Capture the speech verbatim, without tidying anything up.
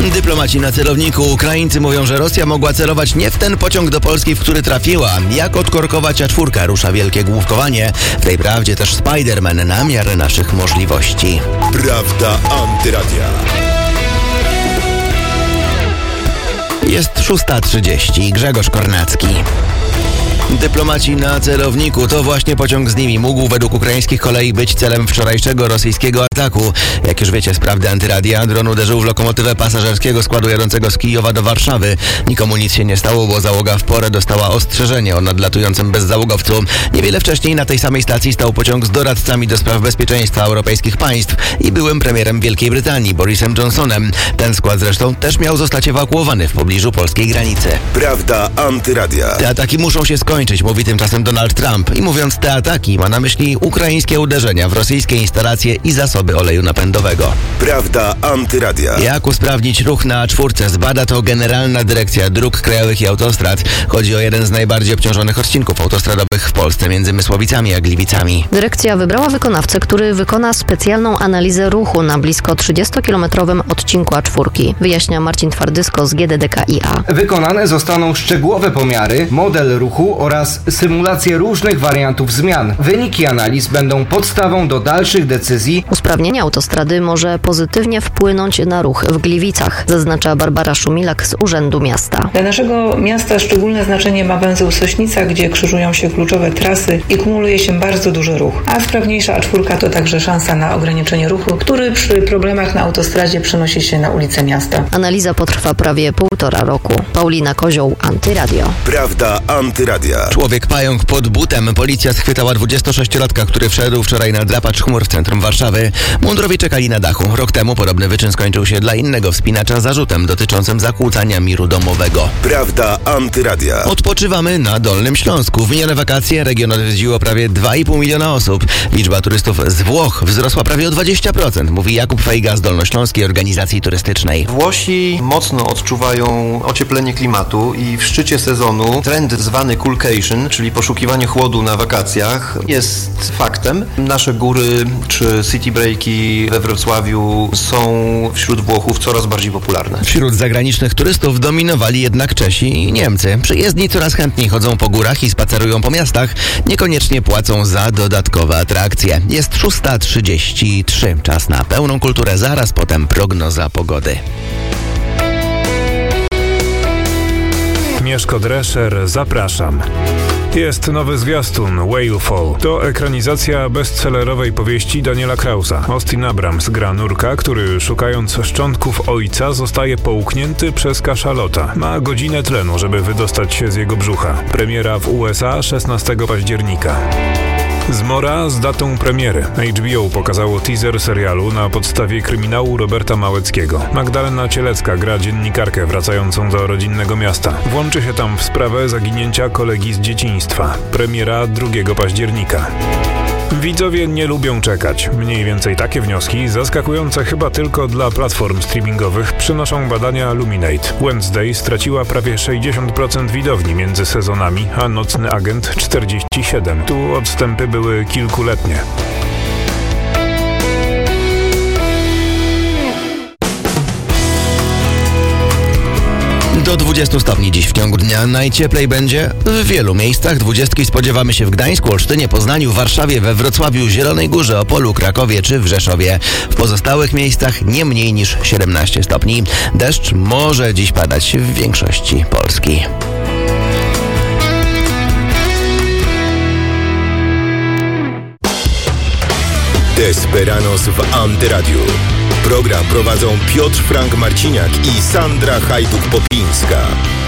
Dyplomaci na celowniku. Ukraińcy mówią, że Rosja mogła celować nie w ten pociąg do Polski, w który trafiła. Jak odkorkować A cztery? Rusza wielkie główkowanie. W tej prawdzie też Spider-Man na miarę naszych możliwości. Prawda Antyradia. Jest szósta trzydzieści. Grzegorz Kornacki. Dyplomaci na celowniku. To właśnie pociąg z nimi mógł według ukraińskich kolei być celem wczorajszego rosyjskiego ataku. Jak już wiecie z prawdy Antyradia, dron uderzył w lokomotywę pasażerskiego składu jadącego z Kijowa do Warszawy. Nikomu nic się nie stało, bo załoga w porę dostała ostrzeżenie o nadlatującym bezzałogowcu. Niewiele wcześniej na tej samej stacji stał pociąg z doradcami do spraw bezpieczeństwa europejskich państw i byłym premierem Wielkiej Brytanii, Borisem Johnsonem. Ten skład zresztą też miał zostać ewakuowany w pobliżu polskiej granicy. Prawda Antyradia. Te ataki muszą się skończyć, mówi tymczasem Donald Trump. I mówiąc te ataki, ma na myśli ukraińskie uderzenia w rosyjskie instalacje i zasoby oleju napędowego. Prawda Antyradia. Jak usprawnić ruch na A cztery? Zbada to Generalna Dyrekcja Dróg Krajowych i Autostrad. Chodzi o jeden z najbardziej obciążonych odcinków autostradowych w Polsce między Mysłowicami a Gliwicami. Dyrekcja wybrała wykonawcę, który wykona specjalną analizę ruchu na blisko trzydziestokilometrowym odcinku A cztery. Wyjaśnia Marcin Twardysko z G D D K I A. Wykonane zostaną szczegółowe pomiary, model ruchu oraz symulacje różnych wariantów zmian. Wyniki analiz będą podstawą do dalszych decyzji. Usprawnienie autostrady może pozytywnie wpłynąć na ruch w Gliwicach, zaznacza Barbara Szumilak z Urzędu Miasta. Dla naszego miasta szczególne znaczenie ma węzeł Sośnica, gdzie krzyżują się kluczowe trasy i kumuluje się bardzo duży ruch. A sprawniejsza A cztery to także szansa na ograniczenie ruchu, który przy problemach na autostradzie przenosi się na ulice miasta. Analiza potrwa prawie półtora roku. Paulina Kozioł, Antyradio. Prawda Antyradia. Człowiek pająk pod butem. Policja schwytała dwudziestosześciolatka, który wszedł wczoraj na drapacz chmur w centrum Warszawy. Mundurowi czekali na dachu. Rok temu podobny wyczyn skończył się dla innego wspinacza zarzutem dotyczącym zakłócania miru domowego. Prawda Antyradia. Odpoczywamy na Dolnym Śląsku. W minione wakacje region odwiedziło prawie dwa i pół miliona osób. Liczba turystów z Włoch wzrosła prawie o dwadzieścia procent, mówi Jakub Fejga z Dolnośląskiej Organizacji Turystycznej. Włosi mocno odczuwają ocieplenie klimatu i w szczycie sezonu trend zwany coolcation, czyli poszukiwanie chłodu na wakacjach, jest faktem. Nasze góry czy city breaki we Wrocławiu są wśród Włochów coraz bardziej popularne. Wśród zagranicznych turystów dominowali jednak Czesi i Niemcy. Przyjezdni coraz chętniej chodzą po górach i spacerują po miastach, niekoniecznie płacą za dodatkowe atrakcje. Jest szósta trzydzieści trzy. Czas na pełną kulturę, zaraz potem prognoza pogody. Mieszko Drescher, zapraszam. Jest nowy zwiastun Whalefall. To ekranizacja bestsellerowej powieści Daniela Krausa. Austin Abrams gra nurka, który szukając szczątków ojca zostaje połknięty przez kaszalota. Ma godzinę tlenu, żeby wydostać się z jego brzucha. Premiera w U S A szesnastego października. Zmora z datą premiery. H B O pokazało teaser serialu na podstawie kryminału Roberta Małeckiego. Magdalena Cielecka gra dziennikarkę wracającą do rodzinnego miasta. Włączy się tam w sprawę zaginięcia kolegi z dzieciństwa. Premiera drugiego października. Widzowie nie lubią czekać. Mniej więcej takie wnioski, zaskakujące chyba tylko dla platform streamingowych, przynoszą badania Luminate. Wednesday straciła prawie sześćdziesiąt procent widowni między sezonami, a Nocny Agent czterdzieści siedem. Tu odstępy były kilkuletnie. Do dwudziestu stopni dziś w ciągu dnia. Najcieplej będzie w wielu miejscach. Dwudziestki spodziewamy się w Gdańsku, Olsztynie, Poznaniu, Warszawie, we Wrocławiu, Zielonej Górze, Opolu, Krakowie czy w Rzeszowie. W pozostałych miejscach nie mniej niż siedemnaście stopni. Deszcz może dziś padać w większości Polski. Desperanos w Antyradiu. Program prowadzą Piotr Frank Marciniak i Sandra Hajduk-Popińska.